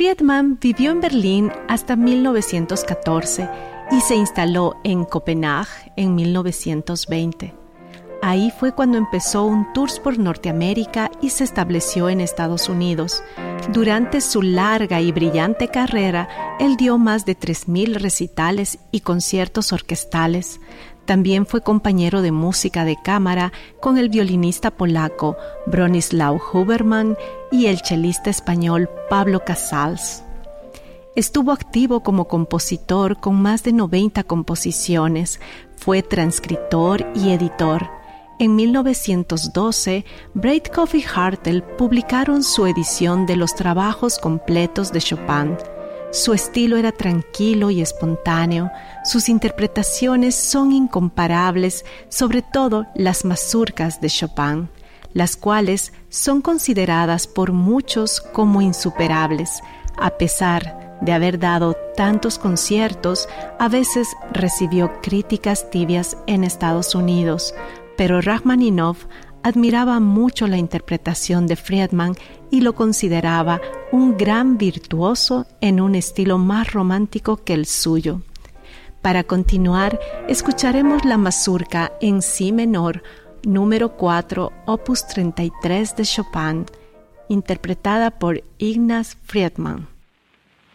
Friedman vivió en Berlín hasta 1914 y se instaló en Copenhague en 1920. Ahí fue cuando empezó un tour por Norteamérica y se estableció en Estados Unidos. Durante su larga y brillante carrera, él dio más de 3,000 recitales y conciertos orquestales. También fue compañero de música de cámara con el violinista polaco Bronisław Huberman y el chelista español Pablo Casals. Estuvo activo como compositor con más de 90 composiciones. Fue transcritor y editor. En 1912, Breitkopf y Hartel publicaron su edición de los trabajos completos de Chopin. Su estilo era tranquilo y espontáneo, sus interpretaciones son incomparables, sobre todo las mazurcas de Chopin, las cuales son consideradas por muchos como insuperables. A pesar de haber dado tantos conciertos, a veces recibió críticas tibias en Estados Unidos, pero Rachmaninoff admiraba mucho la interpretación de Friedman y lo consideraba un gran virtuoso en un estilo más romántico que el suyo. Para continuar, escucharemos la mazurca en si menor, número 4, opus 33 de Chopin, interpretada por Ignaz Friedman.